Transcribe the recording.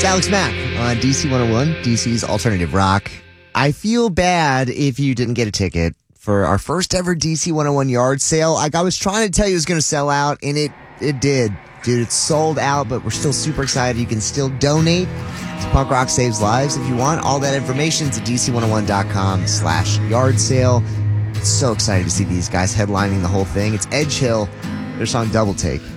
It's Alex Mack on DC 101, DC's Alternative Rock. I feel bad if you didn't get a ticket for our first ever DC 101 yard sale. I was trying to tell you it was going to sell out, and it did. Dude, it's sold out, but we're still super excited. You can still donate to Punk Rock Saves Lives if you want. All that information is at dc101.com/yard sale. So excited to see these guys headlining the whole thing. It's Edge Hill. Their song Double Take.